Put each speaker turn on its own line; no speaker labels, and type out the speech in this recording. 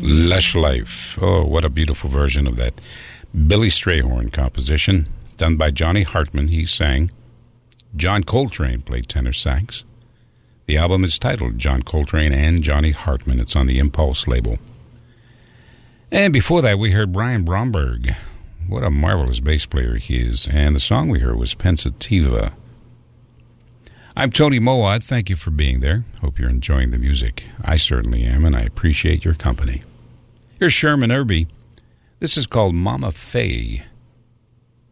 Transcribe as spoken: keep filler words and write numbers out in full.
Lush Life. Oh, what a beautiful version of that Billy Strayhorn composition, done by Johnny Hartman. He sang. John Coltrane played tenor sax. The album is titled John Coltrane and Johnny Hartman. It's on the Impulse label. And before that, we heard Brian Bromberg. What a marvelous bass player he is. And the song we heard was Pensativa. I'm Tony Mowat. Thank you for being there. Hope you're enjoying the music. I certainly am, and I appreciate your company. Here's Sherman Irby. This is called Mama Faye.